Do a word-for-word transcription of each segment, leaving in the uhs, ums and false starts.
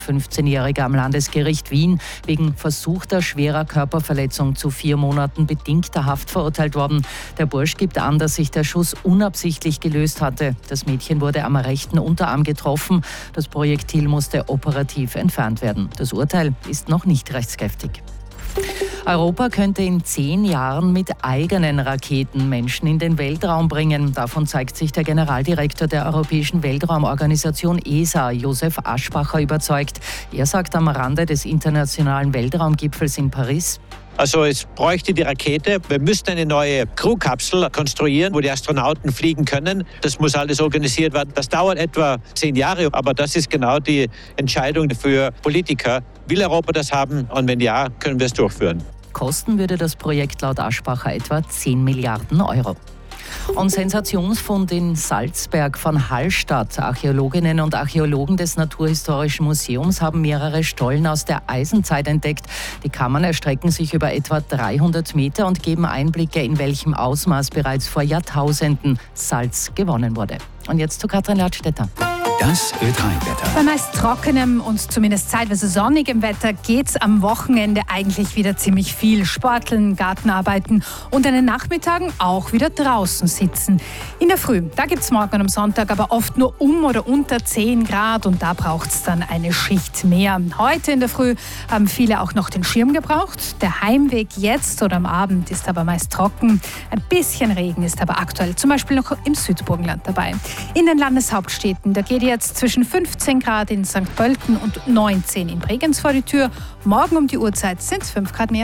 fünfzehnjähriger am Landesgericht Wien wegen versuchter schwerer Körperverletzung zu vier Monaten bedingter Haft verurteilt worden. Der Bursch gibt an, dass sich der Schuss unabsichtlich gelöst hatte. Das Mädchen wurde am rechten Unterarm getroffen. Das Projektil musste operativ entfernt werden. Das Urteil ist noch nicht rechtskräftig. Europa könnte in zehn Jahren mit eigenen Raketen Menschen in den Weltraum bringen. Davon zeigt sich der Generaldirektor der Europäischen Weltraumorganisation E S A, Josef Aschbacher, überzeugt. Er sagt am Rande des internationalen Weltraumgipfels in Paris: Also es bräuchte die Rakete. Wir müssten eine neue Crewkapsel konstruieren, wo die Astronauten fliegen können. Das muss alles organisiert werden. Das dauert etwa zehn Jahre, aber das ist genau die Entscheidung für Politiker. Will Europa das haben? Und wenn ja, können wir es durchführen. Kosten würde das Projekt laut Aschbacher etwa zehn Milliarden Euro. Und Sensationsfund in Salzberg von Hallstatt. Archäologinnen und Archäologen des Naturhistorischen Museums haben mehrere Stollen aus der Eisenzeit entdeckt. Die Kammern erstrecken sich über etwa dreihundert Meter und geben Einblicke, in welchem Ausmaß bereits vor Jahrtausenden Salz gewonnen wurde. Und jetzt zu Katrin Ladstätter. Das Ö drei Wetter. Bei meist trockenem und zumindest zeitweise sonnigem Wetter geht's am Wochenende eigentlich wieder ziemlich viel. Sporteln, Gartenarbeiten und an den Nachmittagen auch wieder draußen sitzen. In der Früh, da gibt's morgen und am Sonntag aber oft nur um oder unter zehn Grad und da braucht's dann eine Schicht mehr. Heute in der Früh haben viele auch noch den Schirm gebraucht. Der Heimweg jetzt oder am Abend ist aber meist trocken. Ein bisschen Regen ist aber aktuell zum Beispiel noch im Südburgenland dabei. In den Landeshauptstädten, da geht jetzt zwischen fünfzehn Grad in Sankt Pölten und neunzehn in Bregenz vor die Tür. Morgen um die Uhrzeit sind es fünf Grad mehr.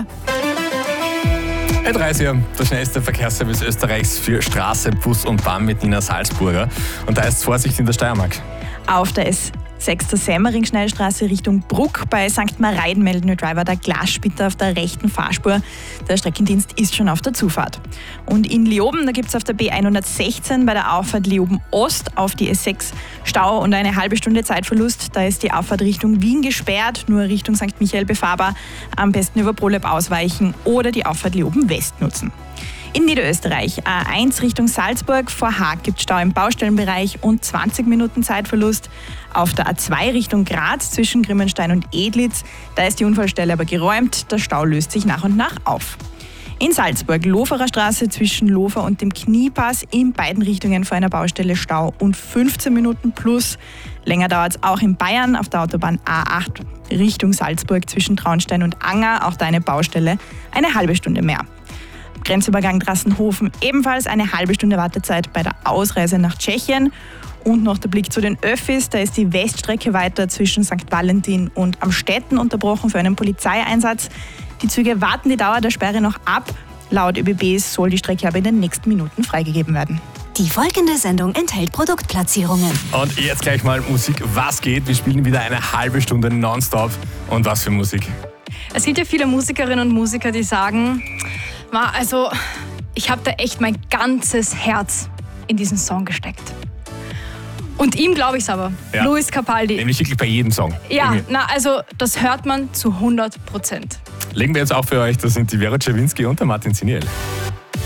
Ö drei ist ja der schnellste Verkehrsservice Österreichs für Straße, Bus und Bahn mit Nina Salzburger. Und da ist Vorsicht in der Steiermark. Auf der S sechs Semmering-Schnellstraße Richtung Bruck bei Sankt Mareiden melden wir Driver der Glassplitter auf der rechten Fahrspur. Der Streckendienst ist schon auf der Zufahrt. Und in Leoben, da gibt es auf der B hundertsechzehn bei der Auffahrt Leoben Ost auf die S sechs Stau und eine halbe Stunde Zeitverlust. Da ist die Auffahrt Richtung Wien gesperrt, nur Richtung Sankt Michael befahrbar. Am besten über Proleb ausweichen oder die Auffahrt Leoben West nutzen. In Niederösterreich, A eins Richtung Salzburg, vor Haag gibt es Stau im Baustellenbereich und zwanzig Minuten Zeitverlust. Auf der A zwei Richtung Graz zwischen Grimmenstein und Edlitz, da ist die Unfallstelle aber geräumt, der Stau löst sich nach und nach auf. In Salzburg, Loferer Straße zwischen Lofer und dem Kniepass, in beiden Richtungen vor einer Baustelle Stau und fünfzehn Minuten plus. Länger dauert es auch in Bayern auf der Autobahn A acht Richtung Salzburg zwischen Traunstein und Anger, auch da eine Baustelle, eine halbe Stunde mehr. Grenzübergang Drassenhofen, ebenfalls eine halbe Stunde Wartezeit bei der Ausreise nach Tschechien. Und noch der Blick zu den Öffis, da ist die Weststrecke weiter zwischen Sankt Valentin und Amstetten unterbrochen für einen Polizeieinsatz. Die Züge warten die Dauer der Sperre noch ab. Laut Ö B B soll die Strecke aber in den nächsten Minuten freigegeben werden. Die folgende Sendung enthält Produktplatzierungen. Und jetzt gleich mal Musik. Was geht? Wir spielen wieder eine halbe Stunde nonstop. Und was für Musik? Es gibt ja viele Musikerinnen und Musiker, die sagen, also ich habe da echt mein ganzes Herz in diesen Song gesteckt. Und ihm glaube ich es aber. Ja. Luis Capaldi. Nämlich wirklich bei jedem Song. Ja, Irgendwie. na also das hört man zu hundert Prozent. Legen wir jetzt auch für euch, das sind die Vera Czerwinski und der Martin Ziniel.